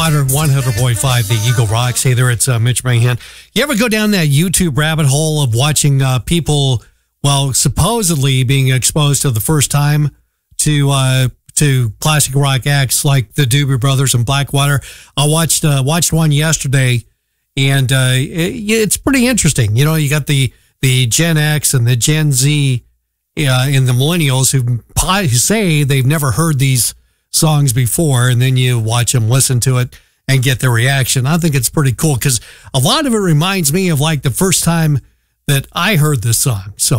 100.5, the Eagle Rocks. Hey there, it's Mitch Mahan. You ever go down that YouTube rabbit hole of watching people, well, supposedly being exposed for the first time to classic rock acts like the Doobie Brothers and Blackwater? I watched one yesterday, and it's pretty interesting. You know, you got the Gen X and the Gen Z and the millennials who say they've never heard these songs before, and then you watch them listen to it and get their reaction. I think it's pretty cool because a lot of it reminds me of like the first time that I heard this song. So